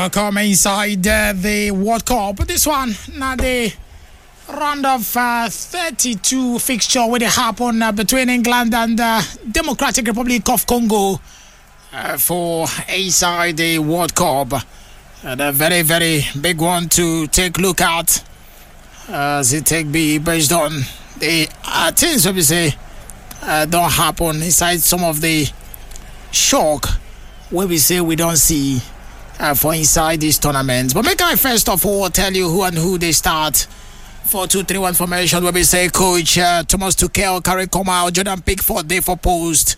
Welcome inside the World Cup. This one, now the round of 32 fixture will happen between England and Democratic Republic of Congo for inside the World Cup. And a very, very big one to take a look at as it take be based on the things we say don't happen inside some of the shock where we say we don't see for inside these tournaments. But make I first of all tell you who and who they start. 4-2-3-1 formation where we say coach Thomas Tuchel, Carey Comal, Jordan Pickford, they for post.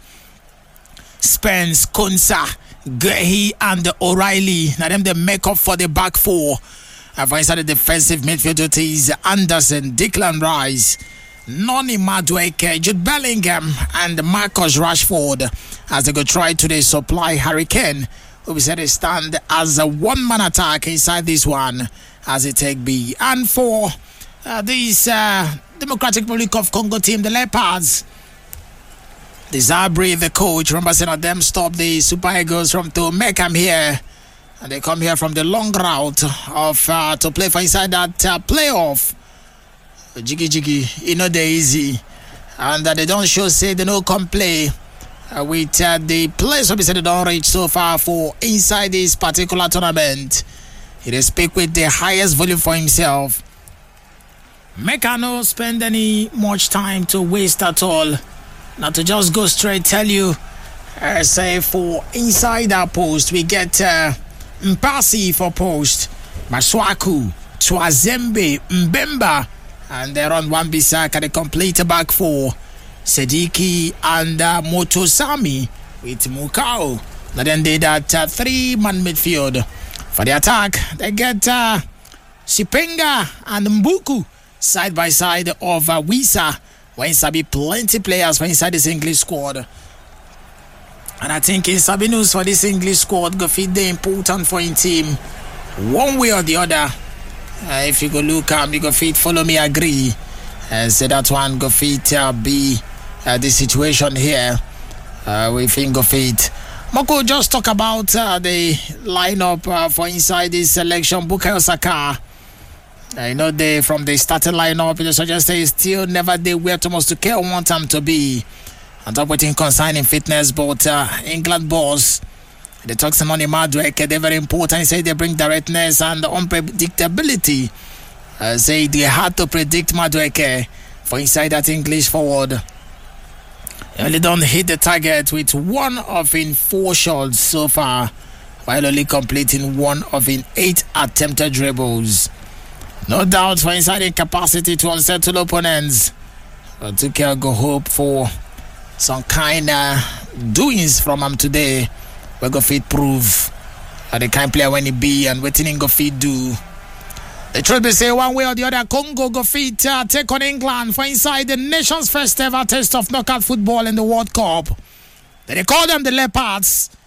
Spence, Konsa, Guehi and O'Reilly. Now them they make up for the back four. For inside the defensive midfield it is Anderson, Declan Rice, Noni Madueke, Jude Bellingham and Marcus Rashford as they go try to supply Harry Kane. We said they stand as a one-man attack inside this one as it take be. And for this Democratic Republic of Congo team, the Leopards, the Zabri, the coach, remember saying them stop the Super Eagles from to make them here. And they come here from the long route of to play for inside that playoff. Jiggy, you know they're easy. And they don't show say they don't come play with the players who said they don't reach so far for inside this particular tournament. He speak with the highest volume for himself. Make I not spend any much time to waste at all. Not to just go straight tell you say for inside our post we get Mpasi for post, Maswaku, Twazembe, Mbemba, and they're on one Bissaka, the complete back four. Sediki and Motosami with Mukau. Now then they that three-man midfield. For the attack, they get Sipenga and Mbuku side by side of Wisa. When Sabi plenty players for inside this English squad. And I think in Sabi news for this English squad go fit the important for in team one way or the other. If you go look you go fit follow me agree. Say that one go fit be the situation here. We think of it. Moko just talk about the lineup for inside this selection. Bukayo Saka. I know they from the starting lineup. It suggests they still never they where Thomas Tuchel want them to be. On top waiting concerning fitness, but England boss. They talk some money Madueke. They're very important. They say they bring directness and unpredictability. Say they had to predict Madueke for inside that English forward. They only don't hit the target with 1 of in 4 shots so far, while only completing 1 of in 8 attempted dribbles. No doubt for inside the capacity to unsettle opponents. But Tuchel go hope for some kind of doings from him today. We go fit prove the kind player when he be and what he go fit do. The truth be say one way or the other, Congo go fit take on England for inside the nation's first ever test of knockout football in the World Cup. They call them the Leopards.